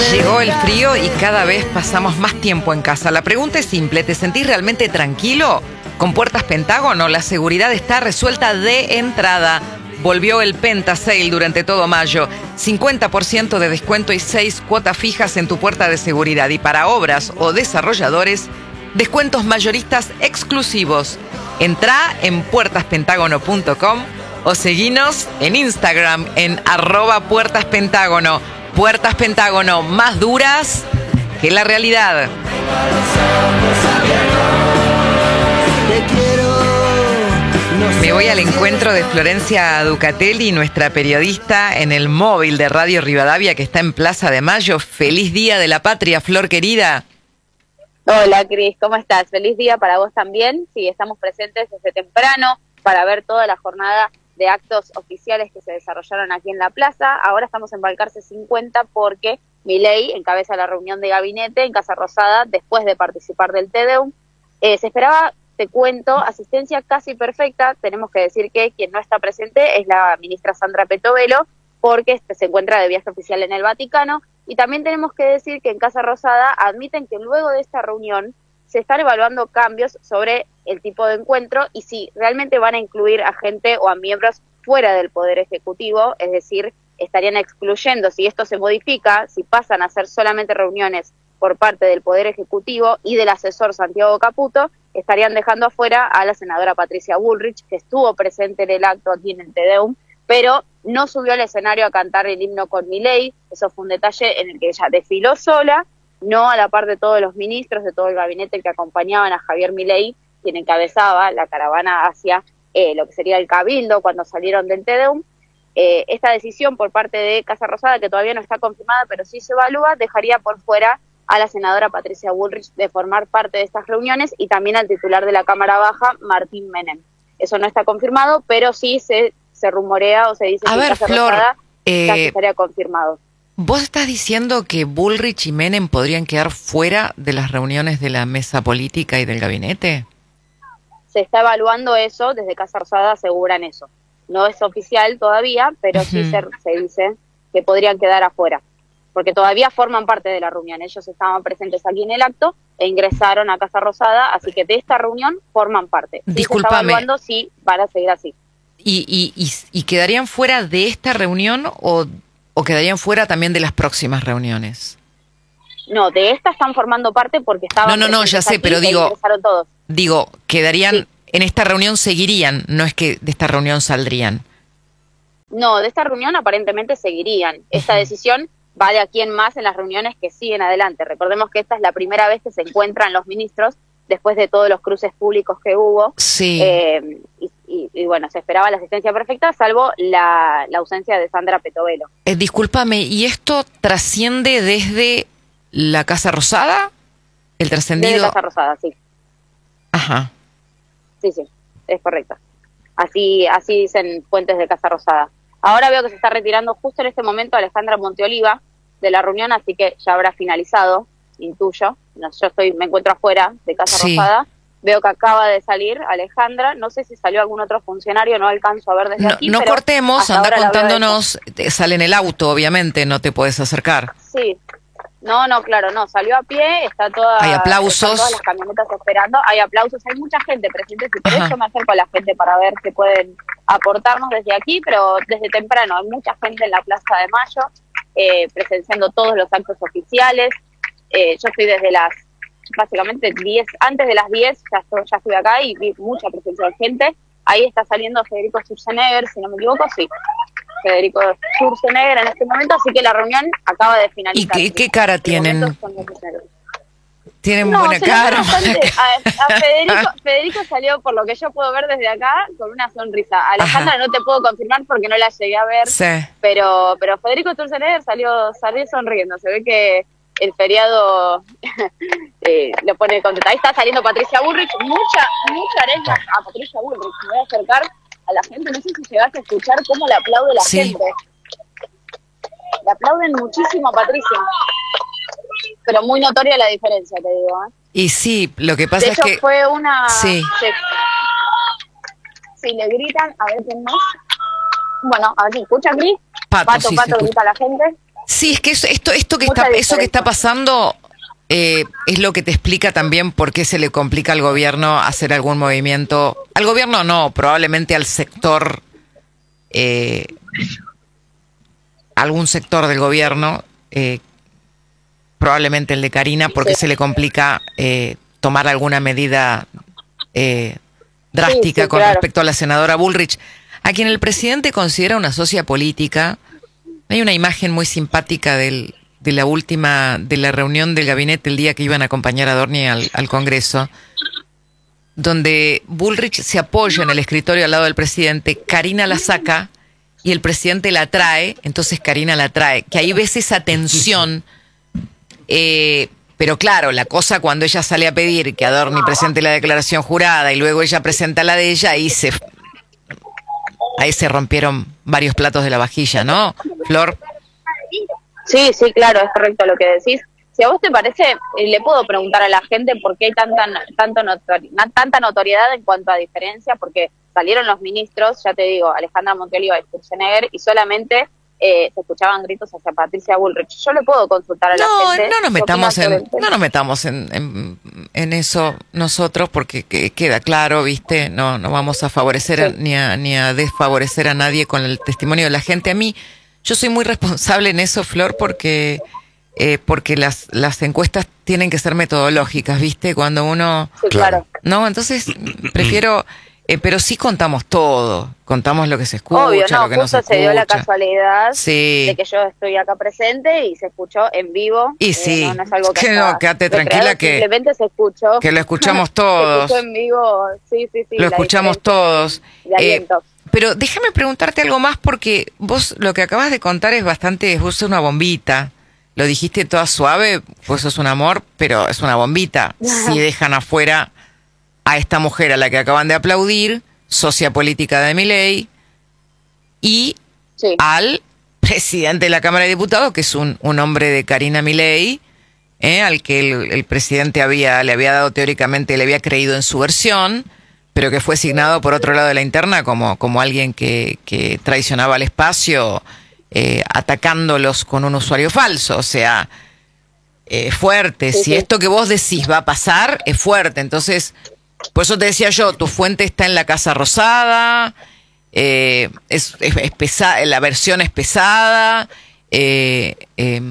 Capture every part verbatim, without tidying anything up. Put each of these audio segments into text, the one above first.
Llegó el frío y cada vez pasamos más tiempo en casa. La pregunta es simple, ¿te sentís realmente tranquilo? Con Puertas Pentágono, la seguridad está resuelta de entrada. Volvió el Penta Sale durante todo mayo. cincuenta por ciento de descuento y seis cuotas fijas en tu puerta de seguridad. Y para obras o desarrolladores, descuentos mayoristas exclusivos. Entrá en puertas pentágono punto com o seguinos en Instagram en arroba Puertas Pentágono. Puertas Pentágono, más duras que la realidad. Me voy al encuentro de Florencia Ducatelli, nuestra periodista en el móvil de Radio Rivadavia, que está en Plaza de Mayo. Feliz Día de la Patria, Flor querida. Hola, Cris, ¿cómo estás? Feliz día para vos también. Sí, estamos presentes desde temprano para ver toda la jornada de actos oficiales que se desarrollaron aquí en la plaza. Ahora estamos en Balcarce cincuenta porque Milei encabeza la reunión de gabinete en Casa Rosada después de participar del Te Deum. Eh, se esperaba, te cuento, asistencia casi perfecta. Tenemos que decir que quien no está presente es la ministra Sandra Petovelo, porque se encuentra de viaje oficial en el Vaticano. Y también tenemos que decir que en Casa Rosada admiten que luego de esta reunión se están evaluando cambios sobre el tipo de encuentro y si realmente van a incluir a gente o a miembros fuera del Poder Ejecutivo, es decir, estarían excluyendo, si esto se modifica, si pasan a ser solamente reuniones por parte del Poder Ejecutivo y del asesor Santiago Caputo, estarían dejando afuera a la senadora Patricia Bullrich, que estuvo presente en el acto aquí en el Te Deum, pero no subió al escenario a cantar el himno con Milei. Eso fue un detalle en el que ella desfiló sola, no a la par de todos los ministros, de todo el gabinete que acompañaban a Javier Milei, quien encabezaba la caravana hacia eh, lo que sería el Cabildo cuando salieron del Te Deum. Eh, esta decisión por parte de Casa Rosada, que todavía no está confirmada, pero sí se evalúa, dejaría por fuera a la senadora Patricia Bullrich de formar parte de estas reuniones y también al titular de la Cámara Baja, Martín Menem. Eso no está confirmado, pero sí se, se rumorea o se dice a que ver, Casa Flor, Rosada eh, casi estaría confirmado. ¿Vos estás diciendo que Bullrich y Menem podrían quedar fuera de las reuniones de la mesa política y del gabinete? Se está evaluando eso, desde Casa Rosada aseguran eso. No es oficial todavía, pero uh-huh. sí se, se dice que podrían quedar afuera, porque todavía forman parte de la reunión. Ellos estaban presentes aquí en el acto e ingresaron a Casa Rosada, así que de esta reunión forman parte. Sí, discúlpame. Se está evaluando si van a seguir así. ¿Y, y, y, y quedarían fuera de esta reunión o, o quedarían fuera también de las próximas reuniones? No, de esta están formando parte porque estaban... No, no, no, ya sé, pero digo... Todos. Digo, quedarían... Sí. En esta reunión seguirían, no es que de esta reunión saldrían. No, de esta reunión aparentemente seguirían. Esta uh-huh. decisión va de aquí en más en las reuniones que siguen adelante. Recordemos que esta es la primera vez que se encuentran los ministros después de todos los cruces públicos que hubo. Sí. Eh, y, y, y bueno, se esperaba la asistencia perfecta, salvo la, la ausencia de Sandra Petovelo. Eh, discúlpame, ¿y esto trasciende desde la Casa Rosada? ¿El trascendido? Desde Casa Rosada, sí. Ajá. Sí, sí, es correcto. Así, así dicen fuentes de Casa Rosada. Ahora veo que se está retirando justo en este momento Alejandra Monteoliva de la reunión, así que ya habrá finalizado, intuyo. No, yo estoy, me encuentro afuera de Casa sí. Rosada. Veo que acaba de salir Alejandra. No sé si salió algún otro funcionario, no alcanzo a ver desde no, aquí. No pero cortemos, anda contándonos. De... Sale en el auto, obviamente, no te puedes acercar. Sí. No, no, claro, no, salió a pie, está toda, hay aplausos, están todas las camionetas esperando, hay aplausos, hay mucha gente presente, y por Ajá. eso me acerco a la gente para ver qué pueden aportarnos desde aquí, pero desde temprano hay mucha gente en la Plaza de Mayo, eh, presenciando todos los actos oficiales. Eh, yo estoy desde las, básicamente, diez, antes de las diez, ya, estoy, ya estuve acá y vi mucha presencia de gente. Ahí está saliendo Federico Sturzenegger, si no me equivoco, sí. Federico Sturzenegger en este momento, así que la reunión acaba de finalizar. ¿Y qué, qué cara tienen? Tienen no, buena cara. Bastante, a, a Federico, Federico salió, por lo que yo puedo ver desde acá, con una sonrisa. Alejandra Ajá. no te puedo confirmar porque no la llegué a ver, sí. pero pero Federico Sturzenegger salió, salió sonriendo. Se ve que el feriado eh, lo pone contenta. Ahí está saliendo Patricia Bullrich, mucha, mucha arepa a Patricia Bullrich. Me voy a acercar a la gente, no sé si llegaste a escuchar cómo le aplaude la sí. gente. Le aplauden muchísimo a Patricia. Pero muy notoria la diferencia, te digo. ¿eh? Y sí, lo que pasa de hecho, es que... fue una... Sí. Se, si le gritan, a ver quién más. Bueno, a ver si escucha, Cris. Pato, Pato, sí, Pato grita a la gente. Sí, es que eso, esto, esto que Mucha está, eso que está diferencia. pasando eh, es lo que te explica también por qué se le complica al gobierno hacer algún movimiento. Al gobierno no, probablemente al sector, eh, algún sector del gobierno, eh, probablemente el de Karina, porque Sí. se le complica eh, tomar alguna medida eh, drástica Sí, sí, con claro. respecto a la senadora Bullrich, a quien el presidente considera una socia política. Hay una imagen muy simpática del, de la última, de la reunión del gabinete el día que iban a acompañar a Dorni al, al Congreso, donde Bullrich se apoya en el escritorio al lado del presidente, Karina la saca y el presidente la trae, entonces Karina la trae, que ahí ves esa tensión, eh, pero claro, la cosa cuando ella sale a pedir que Adorni presente la declaración jurada y luego ella presenta la de ella, ahí se, ahí se rompieron varios platos de la vajilla, ¿no, Flor? Sí, sí, claro, es correcto lo que decís. Si a vos te parece, eh, le puedo preguntar a la gente por qué hay tanta, tanto notori- na- tanta notoriedad en cuanto a diferencia, porque salieron los ministros, ya te digo, Alejandra Montioliva y Sturzenegger, y solamente eh, se escuchaban gritos hacia Patricia Bullrich. Yo le puedo consultar a la No, gente. no nos qué opinan metamos sobre en, el tema. no nos metamos en, en, en eso nosotros, porque que- queda claro, viste, no, no vamos a favorecer a- Sí. ni a, ni a desfavorecer a nadie con el testimonio de la gente. A mí, yo soy muy responsable en eso, Flor, porque eh, porque las, las encuestas tienen que ser metodológicas, viste, cuando uno, Sí, claro. no, entonces prefiero, eh, pero sí contamos todo, contamos lo que se escucha, Obvio, no, lo que no se justo se dio la escucha. casualidad Sí. de que yo estoy acá presente y se escuchó en vivo. Y Eh, sí, no, no es algo que, que está no, quédate recreado, tranquila que- simplemente se escuchó. que lo escuchamos Se todos. escuchó en vivo, sí, sí, sí. Lo la escuchamos diferencia todos. de alientos. Eh, pero déjame preguntarte algo más, porque vos lo que acabas de contar es bastante, vos sos una bombita. Lo dijiste toda suave, pues sos un amor, pero es una bombita. Si dejan afuera a esta mujer a la que acaban de aplaudir, socia política de Milei, y Sí. al presidente de la Cámara de Diputados, que es un, un hombre de Karina Milei, ¿eh? al que el, el presidente había le había dado teóricamente, le había creído en su versión, pero que fue signado por otro lado de la interna como, como alguien que, que traicionaba al espacio, eh, atacándolos con un usuario falso. O sea, eh, fuerte. Sí, Si sí. esto que vos decís va a pasar, es fuerte. Entonces, por eso te decía yo, tu fuente está en la Casa Rosada, eh, es, es, es pesada, la versión es pesada, eh, eh,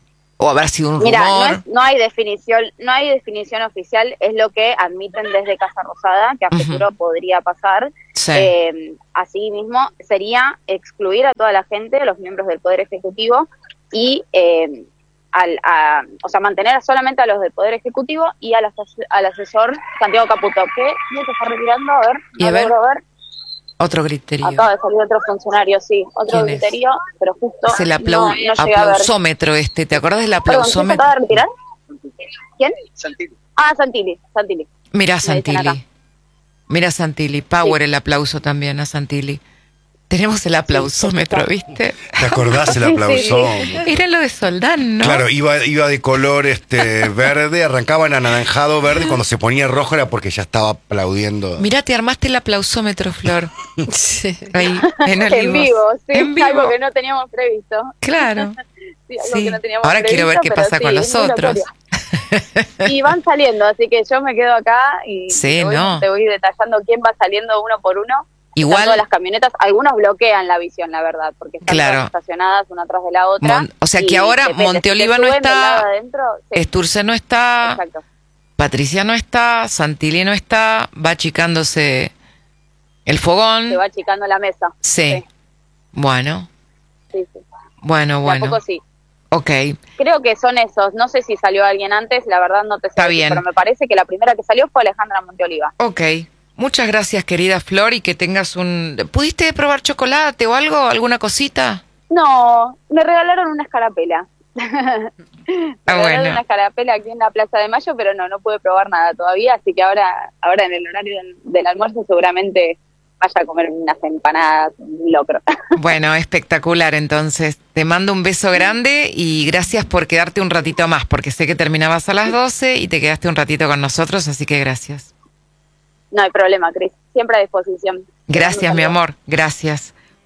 o habrá sido un Mira, no, rumor. es- no hay definición, no hay definición oficial, es lo que admiten desde Casa Rosada, que a Ujú. futuro podría pasar. Sí. Eh, así mismo sería excluir a toda la gente, los miembros del Poder Ejecutivo, y eh, al, a, o sea, mantener solamente a los del Poder Ejecutivo y al, ases- al asesor Santiago Caputo, que ya se está retirando, a ver, Y no a ver. logro ver. Otro griterío. Acaba de salir otro funcionario, sí, otro ¿Quién es? griterío, pero justo Es el no, aplau- no llegué a ver. aplausómetro este. ¿Te acordás del Perdón, ¿quién se aplausómetro? acaba de retirar? ¿Quién? Ah, Santilli, Santilli. Mira Me dicen acá. Santilli. Mira Santilli. Power el aplauso también a Santilli. Tenemos el aplausómetro, ¿viste? ¿Te acordás el Sí, sí, aplauso? Era lo de Soldán, ¿no? Claro, iba, iba de color este verde, arrancaba en anaranjado verde, y cuando se ponía rojo era porque ya estaba aplaudiendo. Mirá, te armaste el aplausómetro, Flor. Sí. Ahí, en En Olivos. vivo, sí, En vivo. algo que no teníamos previsto. Claro. Sí, algo Sí. que no teníamos Ahora quiero ver previsto, qué pero pasa sí, con es los muy otros. notorio. Y van saliendo, así que yo me quedo acá y Sí, te, voy, no. te voy detallando quién va saliendo uno por uno. Están Igual, todas las camionetas, algunos bloquean la visión, la verdad, porque están Claro. todas estacionadas una atrás de la otra. Mon- o sea que y ahora depende, si Monteoliva te no suben del está, lado de adentro, sí, Sturze no está, exacto. Patricia no está, Santilli no está, va achicándose el fogón. Se va achicando la mesa. Sí. Bueno, sí, sí. bueno, De a bueno. poco sí. Ok, Creo que son esos. No sé si salió alguien antes, la verdad no te sé Está decir, bien. pero me parece que la primera que salió fue Alejandra Monteoliva. ok. Muchas gracias, querida Flor, y que tengas un... ¿Pudiste probar chocolate o algo? ¿Alguna cosita? No, me regalaron una escarapela. me Ah, regalaron bueno. una escarapela aquí en la Plaza de Mayo, pero no, no pude probar nada todavía, así que ahora, ahora en el horario del, del almuerzo seguramente vaya a comer unas empanadas, un locro. Bueno, espectacular, entonces. Te mando un beso grande y gracias por quedarte un ratito más, porque sé que terminabas a las doce y te quedaste un ratito con nosotros, así que gracias. No hay problema, Cris, siempre a disposición. Gracias, Un mi saludo. amor, gracias.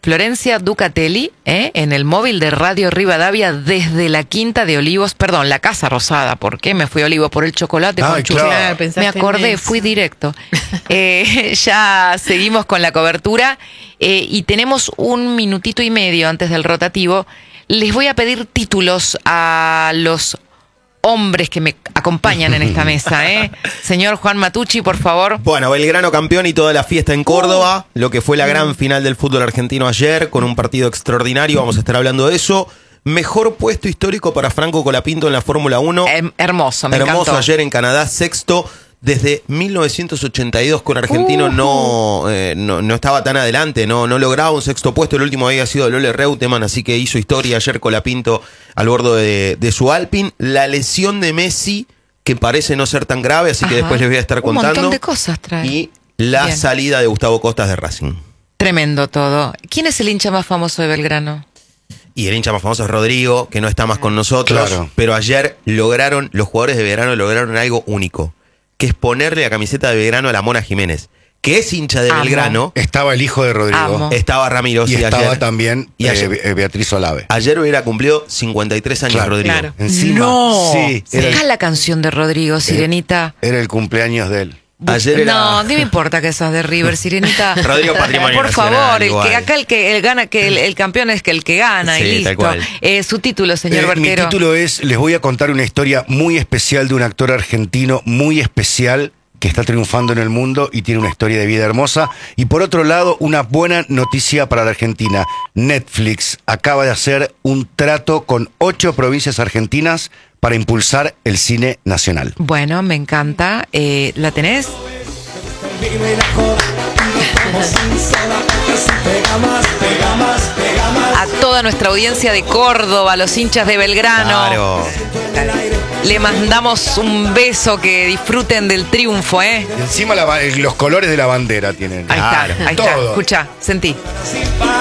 Florencia Ducatelli, ¿eh? en el móvil de Radio Rivadavia desde la Quinta de Olivos, perdón, la Casa Rosada. ¿Por qué me fui a Olivos? Por el chocolate Ay, con churros. claro. Me acordé, fui directo. Eh, ya seguimos con la cobertura eh, y tenemos un minutito y medio antes del rotativo. Les voy a pedir títulos a los hombres que me acompañan en esta mesa, ¿eh? Señor Juan Matucci, por favor. Bueno, Belgrano campeón y toda la fiesta en Córdoba, uh. lo que fue la gran final del fútbol argentino ayer, con un partido extraordinario, vamos a estar hablando de eso. Mejor puesto histórico para Franco Colapinto en la Fórmula uno. Eh, hermoso, me Hermoso encantó. Ayer en Canadá, sexto. Desde mil novecientos ochenta y dos con Argentino uh. no, eh, no no estaba tan adelante, no, no lograba un sexto puesto. El último había sido Lole Reutemann, así que hizo historia ayer Colapinto al bordo de, de su Alpine. La lesión de Messi, que parece no ser tan grave, así Ajá. que después les voy a estar contando. Un montón de cosas trae. Y la Bien. salida de Gustavo Costas de Racing. Tremendo todo. ¿Quién es el hincha más famoso de Belgrano? Y el hincha más famoso es Rodrigo, que no está más con nosotros. Claro. Pero ayer lograron, los jugadores de Belgrano lograron algo único, que es ponerle la camiseta de Belgrano a la Mona Jiménez, que es hincha de Amo. Belgrano. Estaba el hijo de Rodrigo. Amo. Estaba Ramiro. Y sí, estaba ayer. también y ayer. eh, Beatriz Olave. Ayer hubiera cumplido cincuenta y tres años Claro, Rodrigo. Claro. Encima, no. sí, Era era, la canción de Rodrigo, Sirenita. era el cumpleaños de él. Ayer era... No, no me importa que seas de River, Sirenita. Rodrigo Patrimonio Por Nacional, favor, el igual. que acá el que el gana, que el, el campeón es que el que gana Sí, y listo. tal cual. Eh, su título, señor Eh, Berquero. Mi título es, les voy a contar una historia muy especial de un actor argentino muy especial que está triunfando en el mundo y tiene una historia de vida hermosa. Y por otro lado, una buena noticia para la Argentina. Netflix acaba de hacer un trato con ocho provincias argentinas para impulsar el cine nacional. Bueno, me encanta. Eh, ¿La tenés? A toda nuestra audiencia de Córdoba, los hinchas de Belgrano. Claro. Le mandamos un beso, que disfruten del triunfo, ¿eh? Y encima la, los colores de la bandera tienen. Ahí está, ahí está. Todo. Escucha, sentí.